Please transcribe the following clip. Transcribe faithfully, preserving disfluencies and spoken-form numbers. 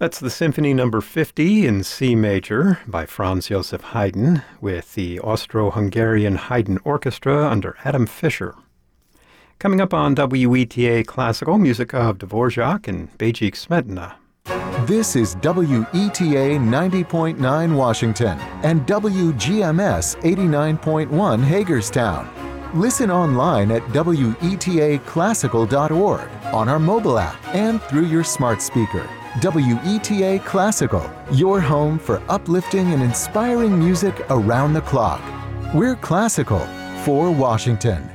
That's the Symphony Number fifty in C major by Franz Joseph Haydn with the Austro-Hungarian Haydn Orchestra under Adam Fischer. Coming up on W E T A Classical, music of Dvorak and Bejik Smetana. This is W E T A ninety point nine Washington and W G M S eighty-nine point one Hagerstown. Listen online at W E T A classical dot org, on our mobile app, and through your smart speaker. W E T A Classical, your home for uplifting and inspiring music around the clock. We're classical for Washington.